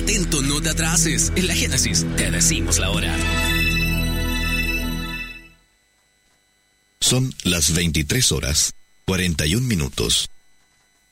atento, no te atrases. En la Génesis te decimos la hora. Son las 23 horas, 41 minutos.